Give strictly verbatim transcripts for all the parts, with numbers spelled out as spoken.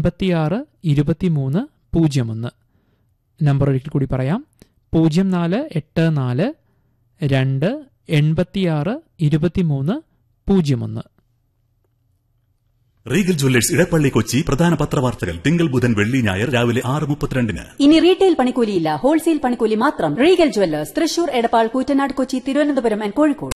എൺപത്തിയാറ് ഇരുപത്തിമൂന്ന് പൂജ്യം ഒന്ന്. നമ്പർ ഒരിക്കൽ കൂടി പറയാം: പൂജ്യം നാല് എട്ട് നാല് രണ്ട് എൺപത്തിയാറ് ഇരുപത്തിമൂന്ന് പൂജ്യം ഒന്ന്. റീഗൽ ജ്വല്ലേഴ്സ് ഇടപ്പള്ളി കൊച്ചി പ്രധാന പത്രവാർത്തകൾ തിങ്കൾ ബുധൻ വെള്ളി ഞായർ രാവിലെ ആറ് മുപ്പത്തിരണ്ടിന്. ഇനി റീറ്റെയിൽ പണിക്കൂലിയില്ല, ഹോൾസെയിൽ പണിക്കൂലി മാത്രം. Regal Jewellers, Thrissur, Edappal, Koottanad, Kochi, Thiruvananthapuram and Kozhikode.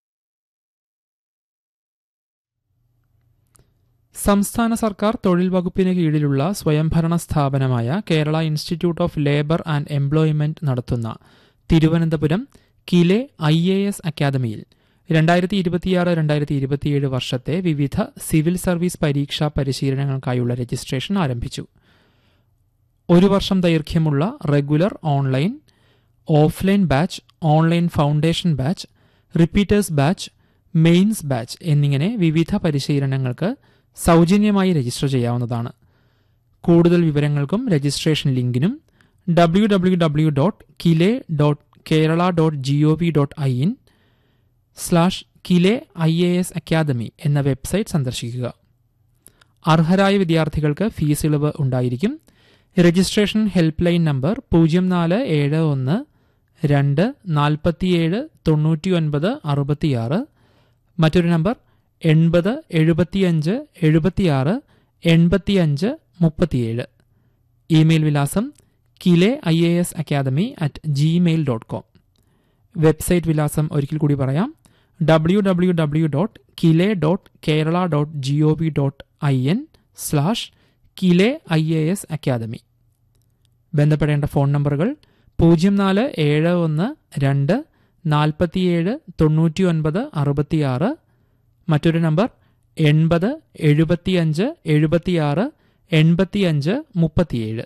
സംസ്ഥാന സർക്കാർ തൊഴിൽ വകുപ്പിന് കീഴിലുള്ള സ്വയംഭരണ സ്ഥാപനമായ Kerala institute of labour and employment നടത്തുന്ന തിരുവനന്തപുരം കിലെ ഐ എ എസ് അക്കാദമിയിൽ രണ്ടായിരത്തി ഇരുപത്തിയാറ് രണ്ടായിരത്തി ഇരുപത്തിയേഴ് വർഷത്തെ വിവിധ സിവിൽ സർവീസ് പരീക്ഷാ പരിശീലനങ്ങൾക്കായുള്ള രജിസ്ട്രേഷൻ ആരംഭിച്ചു. ഒരു വർഷം ദൈർഘ്യമുള്ള regular online, offline batch, online foundation batch, repeaters batch, mains batch എന്നിങ്ങനെ വിവിധ പരിശീലനങ്ങൾക്ക് സൗജന്യമായി രജിസ്റ്റർ ചെയ്യാവുന്നതാണ്. കൂടുതൽ വിവരങ്ങൾക്കും registration ലിങ്കിനും W W W dot കിലെ dot Kerala dot G O V dot I in slash കിലെ I A S academy എന്ന വെബ്സൈറ്റ് സന്ദർശിക്കുക. അർഹരായ വിദ്യാർത്ഥികൾക്ക് ഫീസ് ഇളവ് ഉണ്ടായിരിക്കും. രജിസ്ട്രേഷൻ ഹെൽപ്പ് ലൈൻ നമ്പർ പൂജ്യം നാല് ഏഴ് ഒന്ന് രണ്ട് നാൽപ്പത്തിയേഴ് തൊണ്ണൂറ്റി ഒൻപത് അറുപത്തിയാറ്, മറ്റൊരു നമ്പർ എൺപത് എഴുപത്തിയഞ്ച് എഴുപത്തിയാറ് എൺപത്തിയഞ്ച് മുപ്പത്തിയേഴ്. ഇമെയിൽ വിലാസം കിലെ I A S academy at Gmail dot com. Website വിലാസം ഒരിക്കൽ കൂടി പറയാം: W W W dot കിലെ dot Kerala dot G O V dot I N slash കിലെ I A S academy. ബന്ധപ്പെടേണ്ട ഫോൺ നമ്പറുകൾ പൂജ്യം നാല് ഏഴ് ഒന്ന് രണ്ട് നാൽപ്പത്തിയേഴ് തൊണ്ണൂറ്റി ഒൻപത് അറുപത്തിയാറ്, മറ്റൊരു നമ്പർ എൺപത് എഴുപത്തിയഞ്ച് എഴുപത്തിയാറ് എൺപത്തിയഞ്ച് മുപ്പത്തിയേഴ്.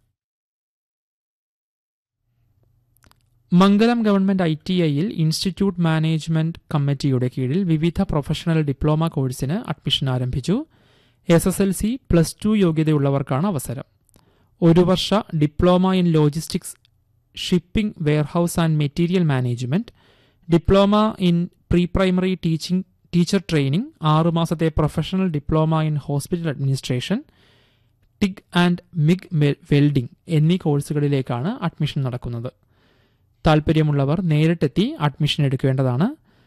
മംഗലം ഗവൺമെന്റ് ഐ ടി ഐയിൽ ഇൻസ്റ്റിറ്റ്യൂട്ട് മാനേജ്മെന്റ് കമ്മിറ്റിയുടെ കീഴിൽ വിവിധ പ്രൊഫഷണൽ ഡിപ്ലോമ കോഴ്സിന് അഡ്മിഷൻ ആരംഭിച്ചു. S S L C plus two യോഗ്യതയുള്ളവർക്കാണ് അവസരം. ഒരു വർഷ diploma in logistics, shipping, warehouse and material management, diploma in pre primary teaching teacher training, ആറുമാസത്തെ professional diploma in hospital administration, TIG and MiG welding എന്നീ കോഴ്സുകളിലേക്കാണ് admission നടക്കുന്നത്. താൽപ്പര്യമുള്ളവർ നേരിട്ടെത്തി admission എടുക്കേണ്ടതാണ്.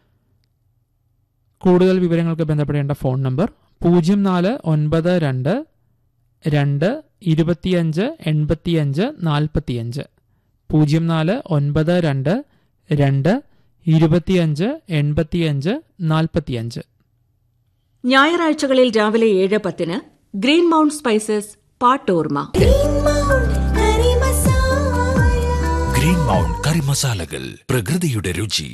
കൂടുതൽ വിവരങ്ങൾക്ക് ബന്ധപ്പെടേണ്ട ഫോൺ നമ്പർ പൂജ്യം നാല് ഒൻപത് രണ്ട് രണ്ട് ഇരുപത്തിയഞ്ച് എൺപത്തിയഞ്ച് നാൽപ്പത്തിയഞ്ച്, പൂജ്യം നാല് ഒൻപത് രണ്ട് രണ്ട് ഇരുപത്തിയഞ്ച് എൺപത്തിയഞ്ച് നാൽപ്പത്തിയഞ്ച്. ഞായറാഴ്ചകളിൽ രാവിലെ ഏഴ് പത്തിന് green mount spices പാട്ടോർമ. Green mount കറി മസാലകൾ, പ്രകൃതിയുടെ രുചി.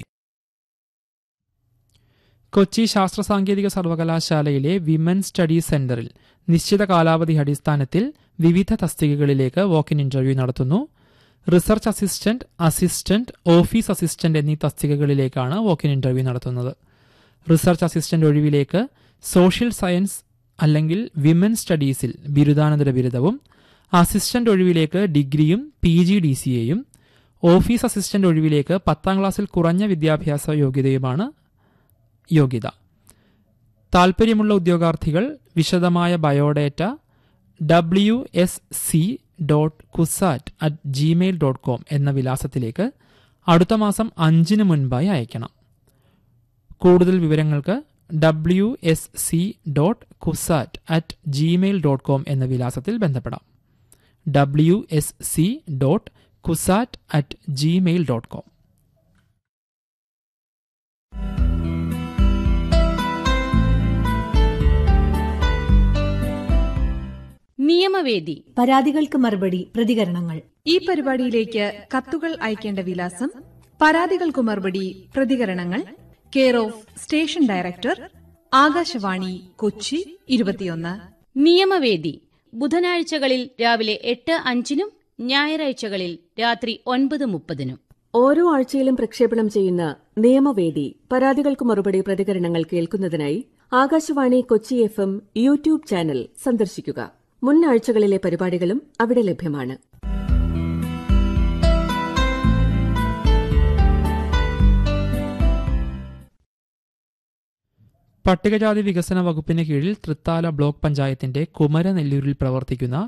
കൊച്ചി ശാസ്ത്ര സാങ്കേതിക സർവകലാശാലയിലെ വിമൻ സ്റ്റഡീസ് സെന്ററിൽ നിശ്ചിത കാലാവധി അടിസ്ഥാനത്തിൽ വിവിധ തസ്തികകളിലേക്ക് വോക്ക് ഇൻ ഇന്റർവ്യൂ നടത്തുന്നു. Research assistant, assistant, office assistant എന്നീ തസ്തികകളിലേക്കാണ് വോക്ക് ഇൻ ഇന്റർവ്യൂ നടത്തുന്നത്. റിസർച്ച് അസിസ്റ്റന്റ് ഒഴിവിലേക്ക് സോഷ്യൽ സയൻസ് അല്ലെങ്കിൽ വിമൻ സ്റ്റഡീസിൽ ബിരുദാനന്തര ബിരുദവും, അസിസ്റ്റന്റ് ഒഴിവിലേക്ക് ഡിഗ്രിയും പി ജി ഡി സി എയും, ഓഫീസ് അസിസ്റ്റന്റ് ഒഴിവിലേക്ക് പത്താം ക്ലാസ്സിൽ കുറഞ്ഞ വിദ്യാഭ്യാസ യോഗ്യതയുമാണ് യോഗ്യത. താൽപ്പര്യമുള്ള ഉദ്യോഗാർത്ഥികൾ വിശദമായ biodata W S C dot CUSAT at Gmail dot com എന്ന വിലാസത്തിലേക്ക് അടുത്ത മാസം അഞ്ചിന് മുൻപായി അയക്കണം. കൂടുതൽ വിവരങ്ങൾക്ക് W S C dot CUSAT at Gmail dot com എന്ന വിലാസത്തിൽ ബന്ധപ്പെടാം. W S C dot CUSAT at Gmail dot com. നിയമവേദി. പരാതികൾക്ക് മറുപടി, പ്രതികരണങ്ങൾ. ഈ പരിപാടിയിലേക്ക് കത്തുകൾ അയക്കേണ്ട വിലാസം: പരാതികൾക്ക് മറുപടി, പ്രതികരണങ്ങൾ, care of station director, Akashvani, Kochi ഇരുപത്തിയൊന്ന്. നിയമവേദി ബുധനാഴ്ചകളിൽ രാവിലെ എട്ട് അഞ്ചിനും ഞായറാഴ്ചകളിൽ രാത്രി ഒൻപത് മുപ്പതിനും. ഓരോ ആഴ്ചയിലും പ്രക്ഷേപണം ചെയ്യുന്ന നിയമവേദി പരാതികൾക്ക് മറുപടി, പ്രതികരണങ്ങൾ കേൾക്കുന്നതിനായി Akashvani Kochi F M YouTube channel സന്ദർശിക്കുക. മുൻ ആഴ്ചകളിലെ പരിപാടികളും അവിടെ ലഭ്യമാണ്. പട്ടികജാതി വികസന വകുപ്പിന് കീഴിൽ തൃത്താല ബ്ലോക്ക് പഞ്ചായത്തിന്റെ കുമരനെല്ലൂരിൽ പ്രവർത്തിക്കുന്ന